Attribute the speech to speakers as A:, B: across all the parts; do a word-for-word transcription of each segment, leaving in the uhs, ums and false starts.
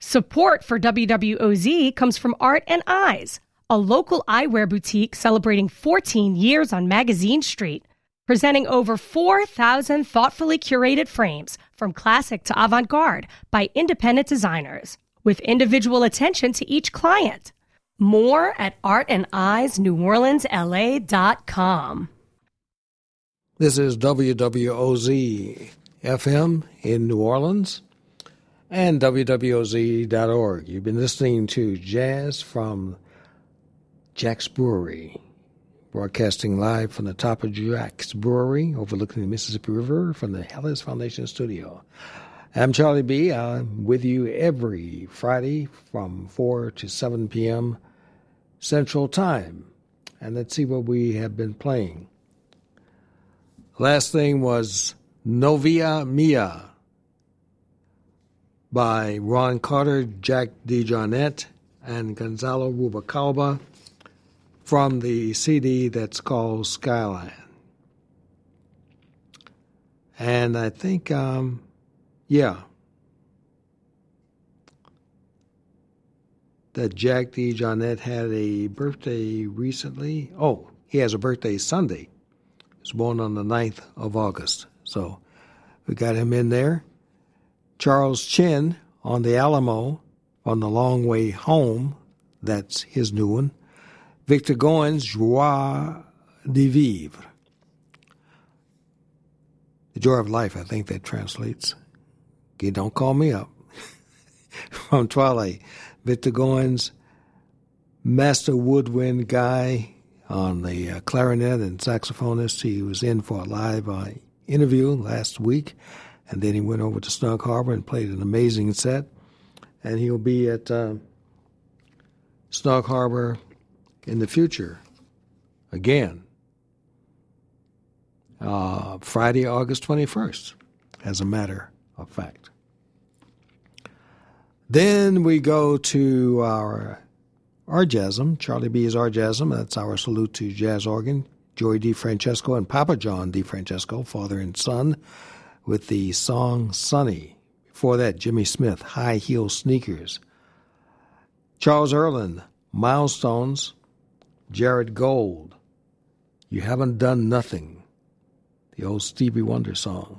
A: Support for W W O Z comes from Art and Eyes, a local eyewear boutique celebrating fourteen years on Magazine Street, presenting over four thousand thoughtfully curated frames from classic to avant-garde by independent designers, with individual attention to each client. More at art and eyes new orleans l a dot com.
B: This is W W O Z F M in New Orleans and W W O Z dot org. You've been listening to Jazz from Jack's Brewery, broadcasting live from the top of Jack's Brewery, overlooking the Mississippi River from the Hellas Foundation studio. I'm Charlie B. I'm with you every Friday from four to seven p.m. Central Time. And let's see what we have been playing. Last thing was Novia Mia by Ron Carter, Jack DeJohnette, and Gonzalo Rubalcaba from the C D that's called Skyline. And I think, um, yeah, that Jack DeJohnette had a birthday recently. Oh, he has a birthday Sunday. He was born on the ninth of August. So we got him in there. Charles Chin on the Alamo on The Long Way Home. That's his new one. Victor Goins, Joie de Vivre. The Joy of Life, I think that translates. Okay, don't call me up. From Twilight. Victor Goins, master woodwind guy on the uh, clarinet and saxophonist. He was in for a live uh, interview last week, and then he went over to Snug Harbor and played an amazing set. And he'll be at uh, Snug Harbor in the future again, uh, Friday, August twenty-first, as a matter of fact. Then we go to our Arjasm, Charlie B's Arjasm. That's our salute to jazz organ, Joey DeFrancesco and Papa John DeFrancesco, father and son, with the song Sunny. Before that, Jimmy Smith, High Heel Sneakers. Charles Erlin, Milestones. Jared Gold, You Haven't Done Nothing, the old Stevie Wonder song.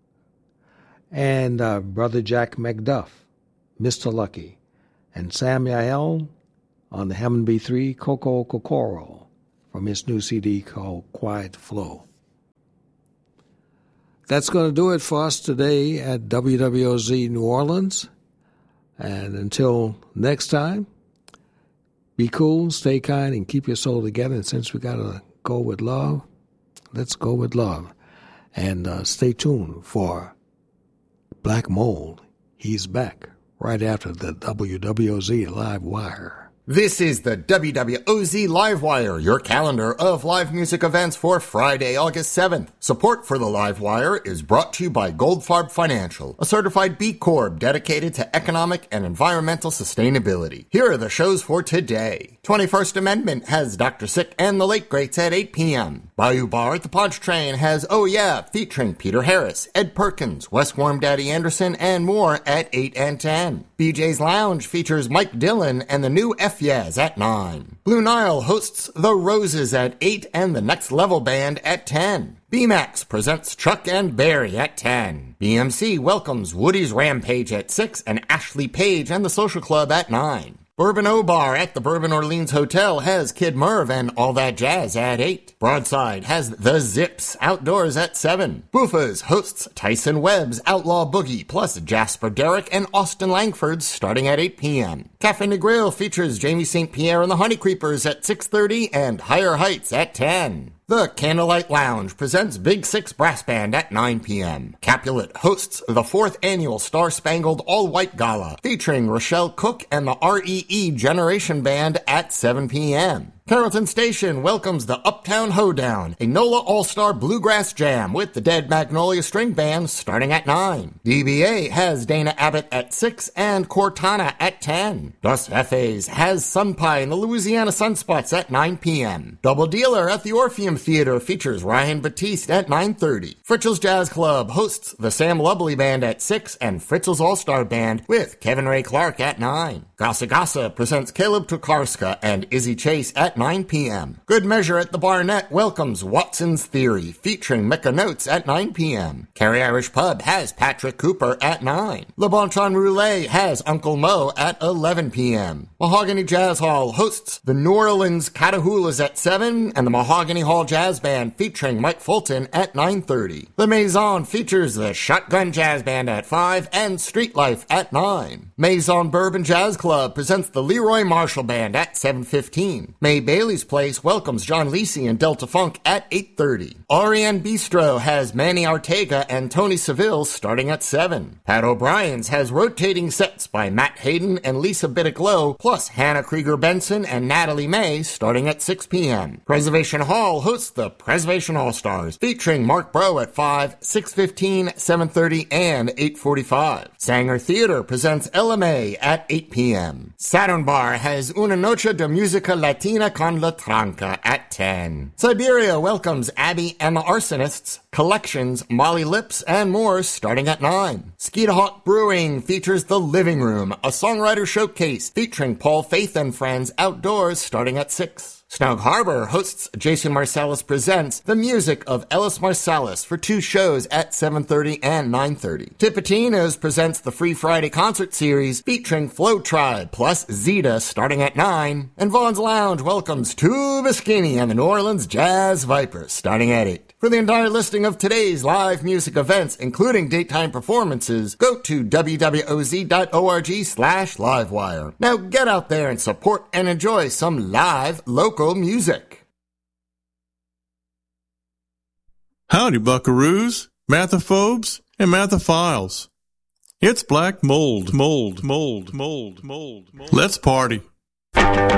B: And uh, Brother Jack McDuff, Mister Lucky. And Sam Yael on the Hammond B three, Coco Kokoro, from his new C D called Quiet Flow. That's going to do it for us today at W W O Z New Orleans. And until next time, be cool, stay kind, and keep your soul together. And since we got to go with love, let's go with love. And uh, stay tuned for Black Mold. He's back right after the W W O Z Live Wire.
C: This is the W W O Z Live Wire, your calendar of live music events for Friday, August seventh. Support for the Live Wire is brought to you by Goldfarb Financial, a certified B Corp dedicated to economic and environmental sustainability. Here are the shows for today. twenty-first Amendment has Doctor Sick and the Late Greats at eight p.m. Bayou Bar at the Pontchartrain has Oh Yeah, featuring Peter Harris, Ed Perkins, Wes Warm Daddy Anderson, and more at eight and ten. B J's Lounge features Mike Dillon and the new F Yaz at nine. Blue Nile hosts The Roses at eight and the Next Level Band at ten. B MAX presents Chuck and Berry at ten. B M C welcomes Woody's Rampage at six and Ashley Page and the Social Club at nine. Bourbon O Bar at the Bourbon Orleans Hotel has Kid Merv and All That Jazz at eight. Broadside has The Zips outdoors at seven. Buffa's hosts Tyson Webb's Outlaw Boogie plus Jasper Derrick and Austin Langford's starting at eight p.m. Cafe Negril features Jamie Saint Pierre and the Honey Creepers at six thirty and Higher Heights at ten. The Candlelight Lounge presents Big Six Brass Band at nine p.m. Capulet hosts the fourth annual Star Spangled All-White Gala featuring Rochelle Cook and the R E E Generation Band at seven p.m. Carrollton Station welcomes the Uptown Hoedown, a NOLA All-Star Bluegrass Jam with the Dead Magnolia String Band starting at nine. D B A has Dana Abbott at six and Cortana at ten. Dos F A's has Sun Pie and the Louisiana Sunspots at nine p.m. Double Dealer at the Orpheum Theater features Ryan Batiste at nine thirty. Fritzl's Jazz Club hosts the Sam Lubley Band at six and Fritzl's All-Star Band with Kevin Ray Clark at nine. Gasa Gasa presents Caleb Tokarska and Izzy Chase at nine p.m. Good Measure at the Barnett welcomes Watson's Theory featuring Mecca Notes at nine p.m. Kerry Irish Pub has Patrick Cooper at nine. Le Bon Ton Roulette has Uncle Mo at eleven p.m. Mahogany Jazz Hall hosts the New Orleans Catahoulas at seven and the Mahogany Hall Jazz Band featuring Mike Fulton at nine thirty. The Maison features the Shotgun Jazz Band at five and Street Life at nine. Maison Bourbon Jazz Club presents the Leroy Marshall Band at seven fifteen. May Bailey's Place welcomes John Lisi and Delta Funk at eight thirty. Ariane Bistro has Manny Ortega and Tony Seville starting at seven. Pat O'Brien's has rotating sets by Matt Hayden and Lisa Bittick-Lowe, plus Hannah Krieger-Benson and Natalie May starting at six p.m. Preservation Hall hosts the Preservation All-Stars, featuring Mark Bro at five, six fifteen, seven thirty, and eight forty-five. Sanger Theater presents L M A at eight p.m. Saturn Bar has Una Noche de Música Latina con La Tranca at ten. Siberia welcomes Abby and the Arsonists, Collections, Molly Lips, and more starting at nine. Skeeta Hawk Brewing features The Living Room, a songwriter showcase featuring Paul Faith and Friends outdoors starting at six. Snug Harbor hosts Jason Marsalis Presents the music of Ellis Marsalis for two shows at seven thirty and nine thirty. Tipitinos presents the Free Friday concert series featuring Flow Tribe plus Zeta starting at nine. And Vaughn's Lounge welcomes Tuba Skinny and the New Orleans Jazz Vipers starting at eight. For the entire listing of today's live music events, including daytime performances, go to w w o z dot org slash livewire. Now get out there and support and enjoy some live local music.
D: Howdy, buckaroos, mathophobes, and mathophiles. It's Black Mold, mold, mold, mold, mold, mold. Let's party.